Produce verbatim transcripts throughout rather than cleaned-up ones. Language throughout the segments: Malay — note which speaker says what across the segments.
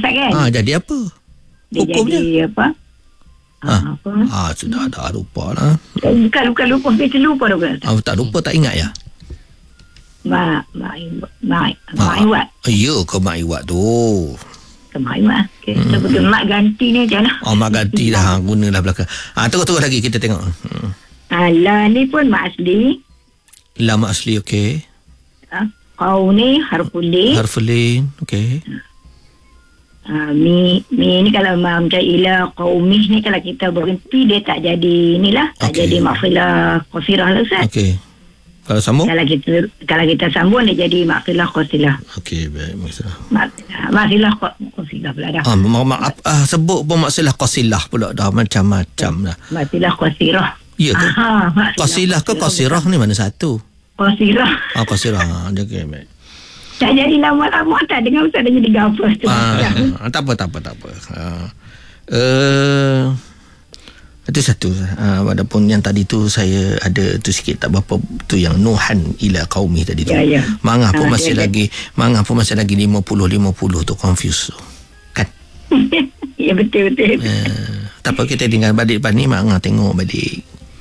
Speaker 1: Ustaz kan.
Speaker 2: Ah, jadi apa?
Speaker 1: Dia
Speaker 2: Hukumnya?
Speaker 1: jadi apa?
Speaker 2: Ah,
Speaker 1: apa?
Speaker 2: ah sudah dah lupa lah.
Speaker 1: Bukan, bukan lupa. Kita lupa dah. Ustaz.
Speaker 2: Ah, tak lupa, tak ingat ya?
Speaker 1: Mak, mak, mak, mak
Speaker 2: Ah,
Speaker 1: Iwat.
Speaker 2: Ya ke Mak Iwat tu?
Speaker 1: Ke Mak Iwat. Okay. Hmm. So, mak ganti ni macam mana?
Speaker 2: Oh, Mak ganti dah. Gunalah belakang. Ah, terus-terus lagi kita tengok. Hmm.
Speaker 1: Alah ni pun mak asli.
Speaker 2: La Mak asli, okey.
Speaker 1: Ha? Kau ni harfulin.
Speaker 2: Harfulin, okey.
Speaker 1: Ha, mi, mi ni kalau macam ila qaumih ni kalau kita berhenti dia tak jadi inilah. Tak
Speaker 2: Okey.
Speaker 1: jadi mafilah qasirah lah Ustaz.
Speaker 2: Okey. Kalau sambung?
Speaker 1: Kalau kita kalau kita sambung dia jadi mafilah qasilah.
Speaker 2: Okey, baik. Masalah.
Speaker 1: Mafilah qasilah pula dah.
Speaker 2: Ah, ma- ma- ap- ah, sebut pun masalah qasilah pula dah. Macam-macam dah.
Speaker 1: Mafilah qasirah.
Speaker 2: Ya ke?
Speaker 1: Aha,
Speaker 2: Qasilah ke qasirah ni mana satu?
Speaker 1: Qasirah.
Speaker 2: Ah, qasirah. Okey, baik.
Speaker 1: Tak jadi lama-lama tak dengar Ustaz dah jadi gafar tu.
Speaker 2: Ah, tak apa, tak apa, tak apa. Ah. Uh, itu satu. Ah, walaupun yang tadi tu saya ada tu sikit tak berapa tu yang Nuhan ila qaumi tadi tu.
Speaker 1: Ya, ya.
Speaker 2: Mangah pun
Speaker 1: Ah,
Speaker 2: masih
Speaker 1: ya, ya.
Speaker 2: lagi, mangah pun masih lagi lima puluh lima puluh tu confuse tu. Kan?
Speaker 1: Ya betul-betul.
Speaker 2: Uh, tak apa, kita tinggal balik depan ni, mangah tengok balik.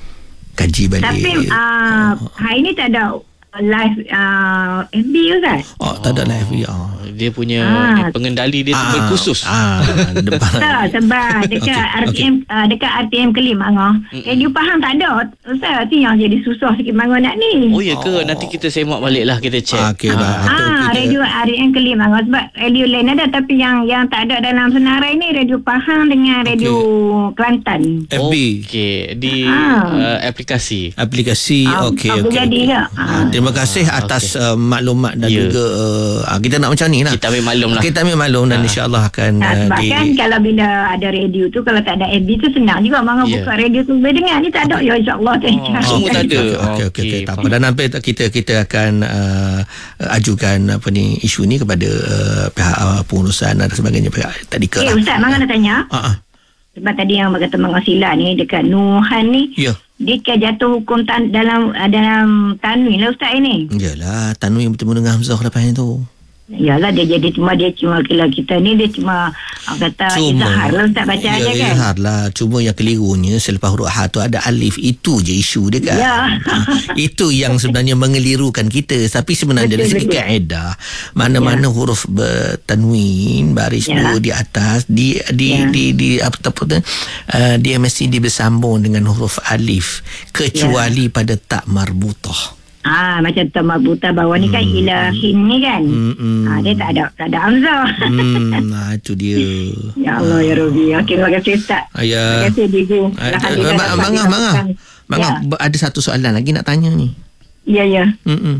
Speaker 2: Kaji balik.
Speaker 1: Tapi uh, hari ni tak ada live uh, F B Ustaz.
Speaker 2: Oh, tak ada live. Oh.
Speaker 3: Dia punya
Speaker 1: Ah.
Speaker 3: pengendali dia tu berkhusus.
Speaker 2: Ah, depan.
Speaker 1: Tak, sebab dekat
Speaker 2: Okey,
Speaker 1: R T M uh, dekat R T M Kelim Angah. Radio Pahang tak ada. Ustaz tu yang jadi susah sikit Mangah nak ni.
Speaker 3: Oh ya ke? Nanti kita semak balik lah, kita check.
Speaker 2: Ah, okey, baik. Atau
Speaker 1: Ah,
Speaker 2: kita-
Speaker 1: radio R T M Kelim Angah sebab radio lain ada tapi yang yang tak ada dalam senarai ni Radio Pahang dengan Radio Kelantan.
Speaker 2: F B.
Speaker 3: Okey, di
Speaker 1: Ah.
Speaker 3: uh, aplikasi.
Speaker 2: Aplikasi.
Speaker 1: Ah,
Speaker 2: Okey,
Speaker 1: apa
Speaker 2: okey.
Speaker 1: jadi
Speaker 2: okey.
Speaker 1: tak?
Speaker 2: Ah, terima kasih atas uh, maklumat dan
Speaker 3: Ya.
Speaker 2: juga uh, ah, kita nak macam ni lah.
Speaker 3: Kita ambil maklum lah.
Speaker 2: Kita ambil maklum dan insya-Allah akan
Speaker 1: Nah,
Speaker 2: uh,
Speaker 1: sebab
Speaker 2: di
Speaker 1: kan kalau bila ada radio tu kalau tak ada F B tu senang juga Mangah
Speaker 3: Ya.
Speaker 1: buka radio tu boleh dengar ni tak ada ya insya-Allah tak
Speaker 3: Oh, semua tak ada.
Speaker 2: Okey, okey, okey,
Speaker 3: Okey,
Speaker 2: tak apa.
Speaker 3: faham.
Speaker 2: Dan nanti kita kita akan uh, ajukan apa ni isu ni kepada uh, pihak uh, pengurusan dan sebagainya, pihak tadika
Speaker 1: Eh
Speaker 2: lah.
Speaker 1: Ustaz Mangah nak tanya
Speaker 2: Ah, ah.
Speaker 1: sebab tadi yang berkata Mangah sila ni dekat Nuhan ni
Speaker 2: Ya.
Speaker 1: dia kan jatuh hukum tan- dalam uh, dalam tanwin lah Ustaz ini.
Speaker 2: Yalah, tanwin bertemu dengan hamzah lepas itu.
Speaker 1: Yalah dia jadi cuma dia cuma kalau kita ni dia cuma uh, kata izhar lah Ustaz baca
Speaker 2: ya,
Speaker 1: aja kan.
Speaker 2: izhar lah. Cuma yang kelirunya selepas huruf ha tu ada alif. Itu je isu dia kan.
Speaker 1: Ya.
Speaker 2: Itu yang sebenarnya mengelirukan kita. Tapi sebenarnya dari
Speaker 1: Betul,
Speaker 2: segi
Speaker 1: betul.
Speaker 2: kaedah, mana-mana huruf bertanwin baris
Speaker 1: Ya.
Speaker 2: dua di atas di di
Speaker 1: Ya.
Speaker 2: di, di apa tu uh, dia mesti bersambung dengan huruf alif kecuali pada tak marbutah.
Speaker 1: Ah macam tamarbuta bawah ni kan ilahin ni kan.
Speaker 2: Hmm.
Speaker 1: Ah dia tak ada tak ada hamzah.
Speaker 2: Hmm, nah itu dia.
Speaker 1: Ya Allah ya Rabbi. Okey terima kasih Ustaz.
Speaker 2: Ayah.
Speaker 1: Terima kasih Digu.
Speaker 2: Mangah, mangah, mangah. Mangah, ada satu soalan lagi nak tanya ni.
Speaker 1: Ya ya.
Speaker 2: Mm-mm.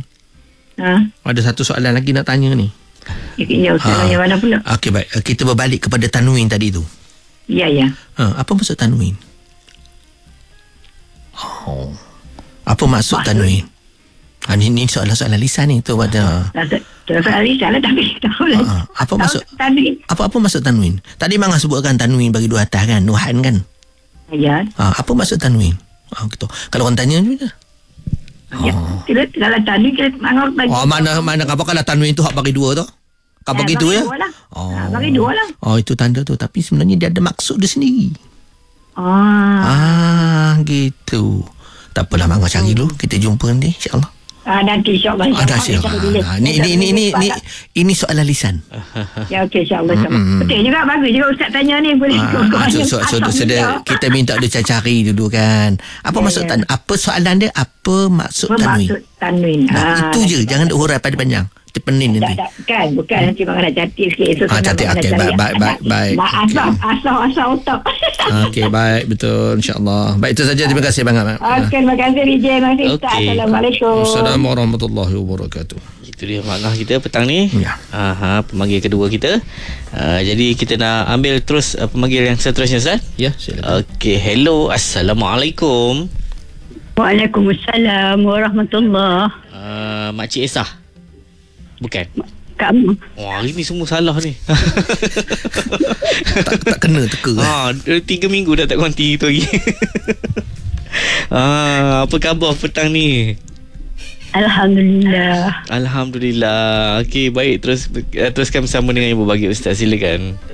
Speaker 1: Ha.
Speaker 2: Ada satu soalan lagi nak tanya ni.
Speaker 1: Ya Ustaz
Speaker 2: Ha.
Speaker 1: yang mana pula?
Speaker 2: Okey, baik. Kita berbalik kepada tanwin tadi tu.
Speaker 1: Ya ya.
Speaker 2: Ha, apa maksud tanwin? Oh. Apa maksud
Speaker 1: Maksud-
Speaker 2: tanwin? Ha, ni, ni soalan-soalan lisan ni tu pada.
Speaker 1: Terus Ali salah tapi tahu lah.
Speaker 2: Ha, apa maksud
Speaker 1: tadi?
Speaker 2: apa-apa maksud tanwin? Tadi Mangah sebutkan tanwin bagi dua atas kan, Nuhan kan?
Speaker 1: Ya.
Speaker 2: Ha, apa maksud tanwin? Ha, gitu. Kalau orang tanya macam mana?
Speaker 1: Ya. Kita kalau tadi kita mangap bagi.
Speaker 2: Oh, mana mana apa kalau tanwin tu hak bagi dua tu? Kau bagi
Speaker 1: Eh,
Speaker 2: tu
Speaker 1: bagi
Speaker 2: ya?
Speaker 1: dua lah.
Speaker 2: Oh.
Speaker 1: Ha, bagi dua lah.
Speaker 2: Oh, itu tanda tu. Tapi sebenarnya dia ada maksud dia sendiri.
Speaker 1: Ah.
Speaker 2: Ah, gitu. Tak apalah, Mangah cari dulu. Kita jumpa nanti, insya-Allah.
Speaker 1: Ah, nanti insyaAllah.
Speaker 2: Ada siapa? Ah, ni ni ni ni ni ini soalan lisan.
Speaker 1: Ya okey insyaAllah. insyaAllah. Betul juga bagus juga Ustaz tanya ni boleh.
Speaker 2: Ah, so, so, so, so, dia, kita minta dia cari dulu kan. Apa
Speaker 1: Ya,
Speaker 2: maksud
Speaker 1: ya.
Speaker 2: tan? Apa soalan dia? Apa maksud
Speaker 1: Apa
Speaker 2: tanwin?
Speaker 1: maksud tanwin?
Speaker 2: Nah,
Speaker 1: Ah,
Speaker 2: itu je. Jangan hurai pada panjang. Terpenin
Speaker 1: Tak,
Speaker 2: nanti.
Speaker 1: tak, kan bukan nanti Mangah nak catat sikit. So,
Speaker 2: Ah, catat, okey, baik, baik, baik, baik.
Speaker 1: Asal, asal, asal otak.
Speaker 2: Okey, baik, betul, insya-Allah. Baik, itu saja. Terima kasih banyak.
Speaker 1: Okey, terima kasih Vijay. Terima kasih Ustaz.
Speaker 3: Okey.
Speaker 1: Assalamualaikum.
Speaker 2: Assalamualaikum warahmatullahi wabarakatuh.
Speaker 3: Itu dia makna kita petang ni.
Speaker 2: Ya.
Speaker 3: Aha, pemanggil kedua kita. Uh, jadi kita nak ambil terus uh, pemanggil yang seterusnya Ustaz.
Speaker 2: Ya, silakan.
Speaker 3: Okey, hello. Assalamualaikum.
Speaker 1: Waalaikumsalam warahmatullahi.
Speaker 3: Uh, Makcik Esah. Bukan.
Speaker 1: Kamu.
Speaker 3: Wah, hari ni semua salah ni.
Speaker 2: tak, tak kena teka.
Speaker 3: Ha, tiga minggu dah tak konti tu lagi. Ah, apa khabar petang ni?
Speaker 1: Alhamdulillah.
Speaker 3: Alhamdulillah. Okey, baik, terus uh, teruskan bersama dengan Ibu Bagi Ustaz, silakan.